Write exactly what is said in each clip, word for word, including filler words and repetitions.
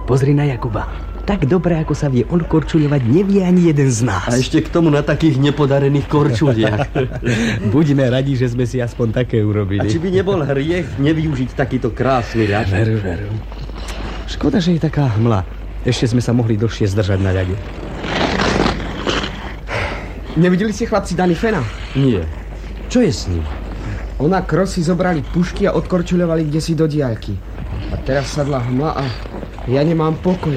Pozri na Jakuba. Tak dobre, ako sa vie on korčuľovať, nevie ani jeden z nás. A ešte k tomu na takých nepodarených korčuliach. Buďme radi, že sme si aspoň také urobili. A či by nebol hriech nevyužiť takýto krásny ľad? Veru, veru. Škoda, že je taká hmla. Ešte sme sa mohli dlhšie zdržať na ľade. Nevideli ste chlapci Danny Fena? Nie. Čo je s ním? Ona Krosy zobrali pušky a odkorčuľovali kdesi do diaľky. A teraz sadla hmla a ja nemám pokoja.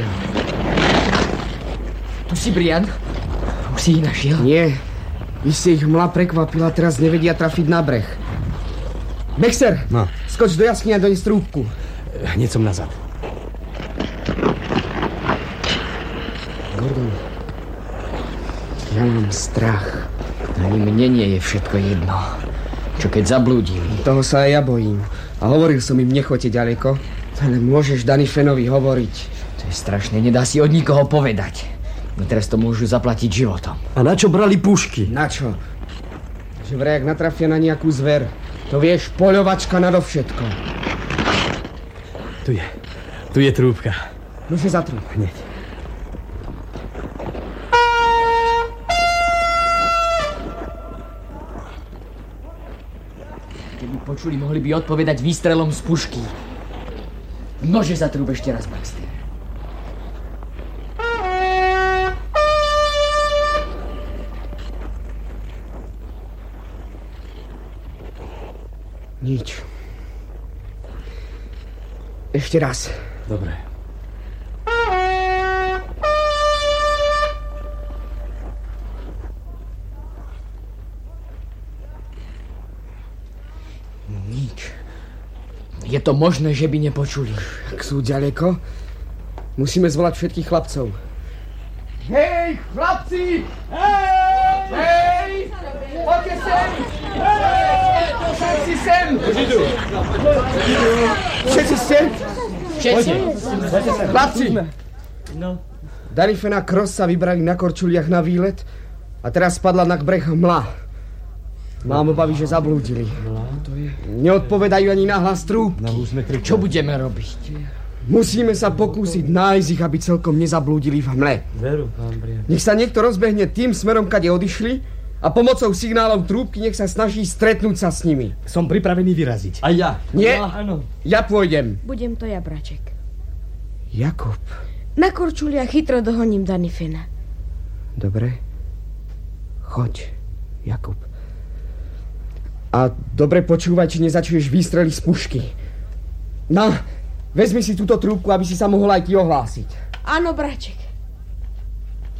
Tu si, Brian? Už si ich našiel? Nie. Iste ich hmla prekvapila, teraz nevedia trafiť na breh. Baxter, no. Skoč do jaskyne a dones trúbku. Hneď som nazad. Gordon, ja mám strach. Ani mne nie je všetko jedno. Čo keď zablúdili? Toho sa aj ja bojím. A hovoril som im, nechoďte ďaleko. Ale môžeš Danny Fenovi hovoriť. To je strašné, nedá si od nikoho povedať. No teraz to môžu zaplatiť životom. A na čo brali pušky? Na čo? Že vraj, ak natrafia na nejakú zver, to vieš, poľovačka nadovšetko. Tu je. Tu je trúbka. Nože za trúb. Hneď. Keby počuli, mohli by odpovedať výstrelom z pušky. Nože za trúb ešte raz, Baxter. Nič. Ešte raz. Dobre. Nič. Je to možné, že by nepočuli. Ak sú ďaleko, musíme zvolať všetkých chlapcov. Hej, chlapci! Hej! Hej! Poďte sem! Hej! Všetci sem! Všetci sem! Všetci! Chlapci! No. Danny Fen a Cross sa vybrali na korčuliach na výlet a teraz spadla na breh hmla. Mám obavy, že zablúdili. Neodpovedajú ani na hlas trúbky. Čo budeme robiť? Musíme sa pokúsiť nájsť ich, aby celkom nezablúdili v hmle. Veru, pán Brian. Nech sa niekto rozbehne tým smerom, kade odišli, a pomocou signálov trúbky nech sa snaží stretnúť sa s nimi. Som pripravený vyraziť. A ja? Nie, ja, áno. Ja pôjdem. Budem to ja, braček. Jakub. Na korčulia chytro dohoním Danny Fena. Dobre. Choď, Jakub. A dobre počúvaj, či nezačuješ výstrely z pušky. No, vezmi si túto trúbku, aby si sa mohol aj ty ohlásiť. Áno, braček.